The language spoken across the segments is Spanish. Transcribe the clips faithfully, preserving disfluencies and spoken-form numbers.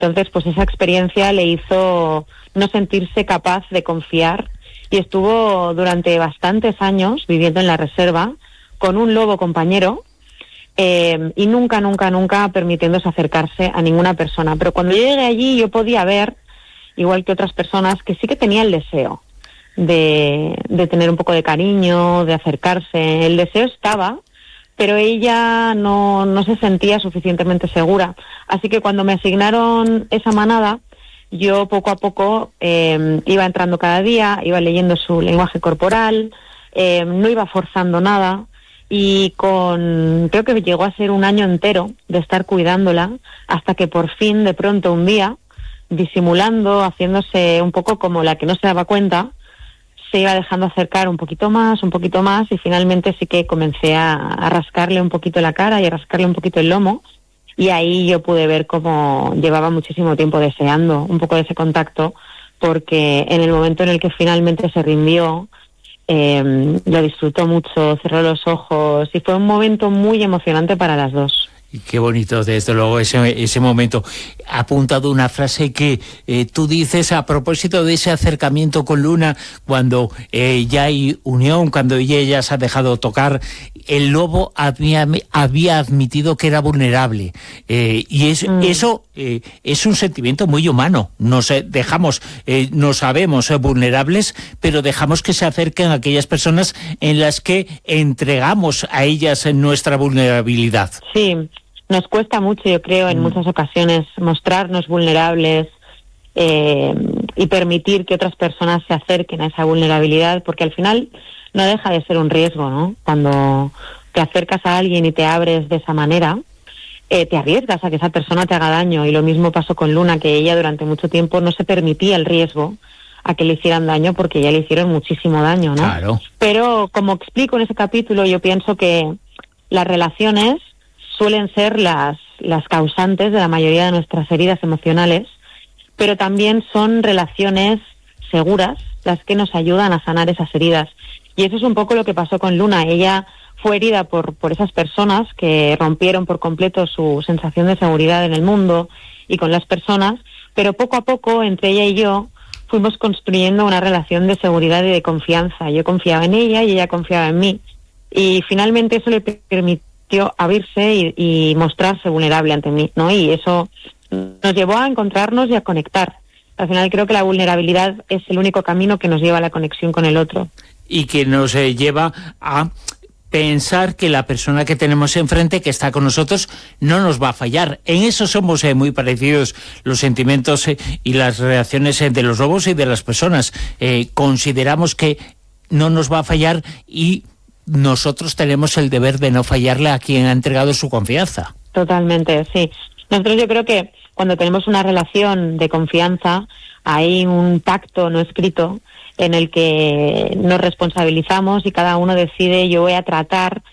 Entonces, pues esa experiencia le hizo no sentirse capaz de confiar y estuvo durante bastantes años viviendo en la reserva con un lobo compañero eh, y nunca, nunca, nunca permitiéndose acercarse a ninguna persona. Pero cuando yo llegué allí yo podía ver, igual que otras personas, que sí que tenía el deseo de, de tener un poco de cariño, de acercarse. El deseo estaba, pero ella no, no se sentía suficientemente segura. Así que cuando me asignaron esa manada, yo poco a poco eh, iba entrando cada día, iba leyendo su lenguaje corporal, eh, no iba forzando nada, y con creo que llegó a ser un año entero de estar cuidándola, hasta que por fin, de pronto, un día, disimulando, haciéndose un poco como la que no se daba cuenta, se iba dejando acercar un poquito más, un poquito más, y finalmente sí que comencé a, a rascarle un poquito la cara y a rascarle un poquito el lomo, y ahí yo pude ver cómo llevaba muchísimo tiempo deseando un poco de ese contacto, porque en el momento en el que finalmente se rindió, eh, lo disfrutó mucho, cerró los ojos, y fue un momento muy emocionante para las dos. Y qué bonito, desde luego, ese, ese momento. Ha apuntado una frase que eh, tú dices a propósito de ese acercamiento con Luna, cuando eh, ya hay unión, cuando ella ya se ha dejado tocar. El lobo había, había admitido que era vulnerable. Eh, y es, mm. eso eh, es un sentimiento muy humano. Nos eh, dejamos, eh, nos sabemos eh, vulnerables, pero dejamos que se acerquen a aquellas personas en las que entregamos a ellas nuestra vulnerabilidad. Sí. Nos cuesta mucho, yo creo, en mm. muchas ocasiones mostrarnos vulnerables eh, y permitir que otras personas se acerquen a esa vulnerabilidad, porque al final no deja de ser un riesgo, ¿no? Cuando te acercas a alguien y te abres de esa manera, eh, te arriesgas a que esa persona te haga daño. Y lo mismo pasó con Luna, que ella durante mucho tiempo no se permitía el riesgo a que le hicieran daño, porque ya le hicieron muchísimo daño, ¿no? Claro. Pero como explico en ese capítulo, yo pienso que las relaciones suelen ser las, las causantes de la mayoría de nuestras heridas emocionales, pero también son relaciones seguras las que nos ayudan a sanar esas heridas. Y eso es un poco lo que pasó con Luna. Ella fue herida por, por esas personas que rompieron por completo su sensación de seguridad en el mundo y con las personas, pero poco a poco, entre ella y yo, fuimos construyendo una relación de seguridad y de confianza. Yo confiaba en ella y ella confiaba en mí. Y finalmente eso le permitió abrirse y, y mostrarse vulnerable ante mí, ¿no? Y eso nos llevó a encontrarnos y a conectar. Al final creo que la vulnerabilidad es el único camino que nos lleva a la conexión con el otro. Y que nos eh, lleva a pensar que la persona que tenemos enfrente, que está con nosotros, no nos va a fallar. En eso somos eh, muy parecidos los sentimientos eh, y las reacciones eh, de los lobos y de las personas. Eh, consideramos que no nos va a fallar y nosotros tenemos el deber de no fallarle a quien ha entregado su confianza. Totalmente, sí. Nosotros yo creo que cuando tenemos una relación de confianza, hay un pacto no escrito en el que nos responsabilizamos y cada uno decide: yo voy a tratar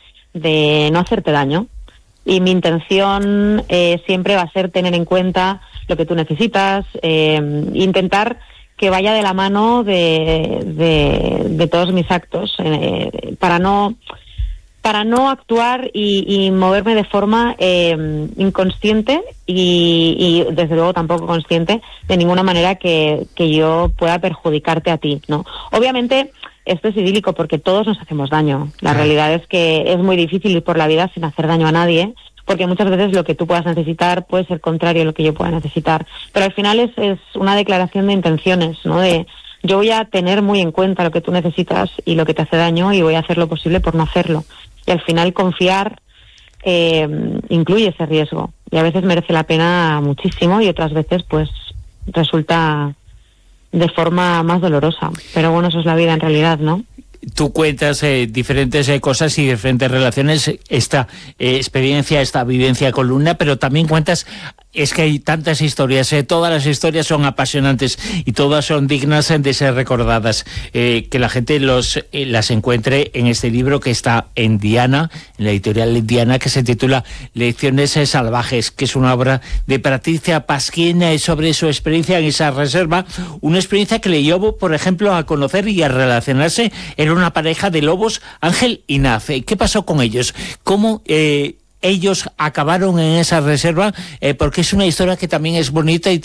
de no hacerte daño. Y mi intención eh, siempre va a ser tener en cuenta lo que tú necesitas, eh, intentar que vaya de la mano de, de, de todos mis actos, eh, para no para no actuar y, y moverme de forma eh, inconsciente y, y desde luego tampoco consciente de ninguna manera que, que yo pueda perjudicarte a ti, ¿no? Obviamente esto es idílico porque todos nos hacemos daño. La realidad es que es muy difícil ir por la vida sin hacer daño a nadie, porque muchas veces lo que tú puedas necesitar puede ser contrario a lo que yo pueda necesitar. Pero al final es, es una declaración de intenciones, ¿no? De yo voy a tener muy en cuenta lo que tú necesitas y lo que te hace daño y voy a hacer lo posible por no hacerlo. Y al final confiar eh, incluye ese riesgo. Y a veces merece la pena muchísimo y otras veces pues resulta de forma más dolorosa. Pero bueno, eso es la vida en realidad, ¿no? Tú cuentas eh, diferentes eh, cosas y diferentes relaciones, esta eh, experiencia, esta vivencia con Luna, pero también cuentas, es que hay tantas historias, eh, todas las historias son apasionantes y todas son dignas de ser recordadas, eh, que la gente los eh, las encuentre en este libro que está en Diana, en la editorial Diana, que se titula Lecciones eh, salvajes, que es una obra de Patricia Pasquín eh, sobre su experiencia en esa reserva, una experiencia que le llevó, por ejemplo, a conocer y a relacionarse. Era una pareja de lobos, Ángel y Naz. ¿Qué pasó con ellos? ¿Cómo eh, ellos acabaron en esa reserva? Eh, porque es una historia que también es bonita y